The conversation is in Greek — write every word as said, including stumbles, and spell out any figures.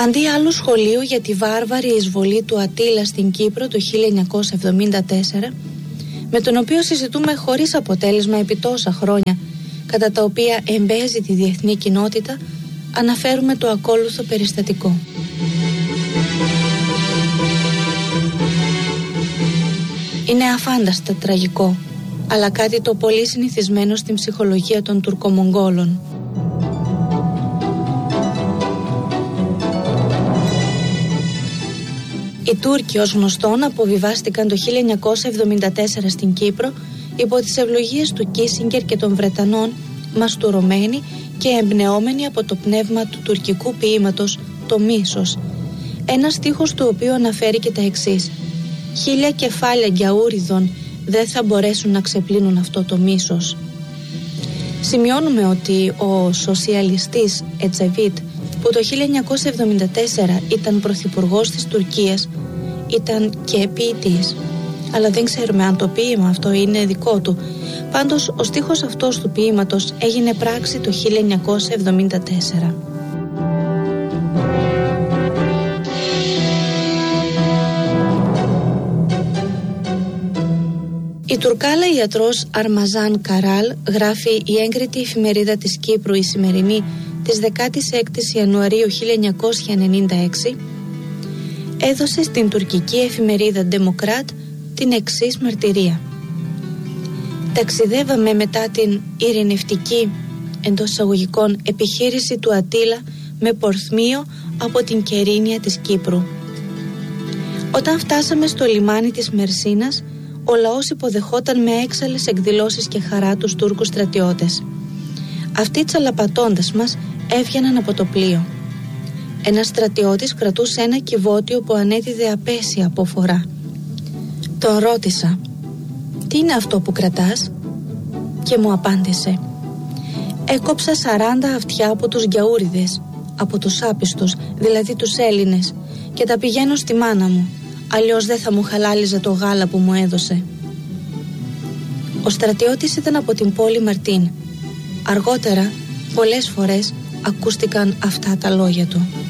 Αντί άλλου σχολείου για τη βάρβαρη εισβολή του Αττήλα στην Κύπρο το χίλια εννιακόσια εβδομήντα τέσσερα, με τον οποίο συζητούμε χωρίς αποτέλεσμα επί τόσα χρόνια, κατά τα οποία εμπέζει τη διεθνή κοινότητα, αναφέρουμε το ακόλουθο περιστατικό. Είναι αφάνταστα τραγικό, αλλά κάτι το πολύ συνηθισμένο στην ψυχολογία των Τουρκομογγόλων. Οι Τούρκοι, ως γνωστόν, αποβιβάστηκαν το χίλια εννιακόσια εβδομήντα τέσσερα στην Κύπρο υπό τις ευλογίες του Κίσιγκερ και των Βρετανών, μαστουρωμένοι και εμπνεόμενοι από το πνεύμα του τουρκικού ποίηματος «Το Μίσος», ένα στίχος του οποίου αναφέρει και τα εξής: «Χίλια κεφάλια γκιαούριδων δεν θα μπορέσουν να ξεπλύνουν αυτό το μίσος». Σημειώνουμε ότι ο σοσιαλιστής Ετζεβίτ, που το χίλια εννιακόσια εβδομήντα τέσσερα ήταν πρωθυπουργός της Τουρκίας, ήταν και ποιητής. Αλλά δεν ξέρουμε αν το ποίημα αυτό είναι δικό του. Πάντως ο στίχος αυτός του ποίηματος έγινε πράξη το χίλια εννιακόσια εβδομήντα τέσσερα. Η Τουρκάλα ιατρός Αρμαζάν Καράλ, γράφει η έγκριτη εφημερίδα της Κύπρου η Σημερινή της δεκάτης έκτης Ιανουαρίου χίλια εννιακόσια ενενήντα έξι, έδωσε στην τουρκική εφημερίδα Ντεμοκράτ την εξής μαρτυρία: «Ταξιδεύαμε μετά την ειρηνευτική εντός εισαγωγικών επιχείρηση του Αττήλα με πορθμίο από την Κερίνια της Κύπρου. Όταν φτάσαμε στο λιμάνι της Μερσίνας, ο λαός υποδεχόταν με έξαλλες εκδηλώσεις και χαρά τους Τούρκους στρατιώτες. Αυτοί τσαλαπατώντας μας έβγαιναν από το πλοίο. Ένας στρατιώτης κρατούσε ένα κυβότιο που ανέδιδε απέσια από φορά. Τον ρώτησα: «Τι είναι αυτό που κρατάς?» Και μου απάντησε: «Έκοψα σαράντα αυτιά από τους γκιαούριδες, από τους άπιστους, δηλαδή τους Έλληνες, και τα πηγαίνω στη μάνα μου, αλλιώς δεν θα μου χαλάλιζε το γάλα που μου έδωσε». Ο στρατιώτης ήταν από την πόλη Μαρτίν. Αργότερα, πολλές φορές, ακούστηκαν αυτά τα λόγια του.